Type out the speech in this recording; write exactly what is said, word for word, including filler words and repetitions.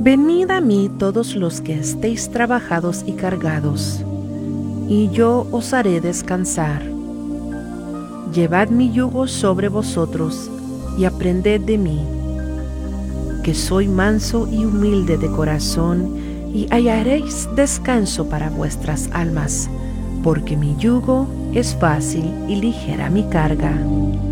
Venid a mí todos los que estéis trabajados y cargados, y yo os haré descansar. Llevad mi yugo sobre vosotros y aprended de mí, que soy manso y humilde de corazón, y hallaréis descanso para vuestras almas, porque mi yugo es fácil y ligera mi carga.